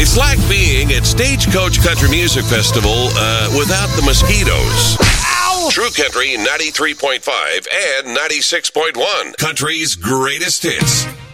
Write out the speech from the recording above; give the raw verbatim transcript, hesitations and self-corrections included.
It's like being at Stagecoach Country Music Festival uh, without the mosquitoes. Ow! True Country ninety-three point five and ninety-six point one. Country's greatest hits.